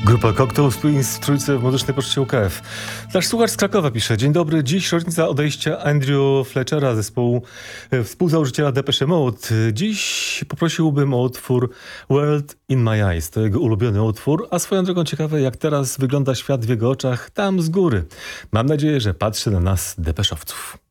Grupa Cocktail Twins w trójce w Muzycznej Poczcie UKF. Nasz słuchacz z Krakowa pisze: dzień dobry, dziś rocznica odejścia Andrew Fletchera, zespołu współzałożyciela Depeche Mode. Dziś poprosiłbym o utwór World in My Eyes. To jego ulubiony utwór, a swoją drogą ciekawe, jak teraz wygląda świat w jego oczach tam z góry. Mam nadzieję, że patrzy na nas depeszowców.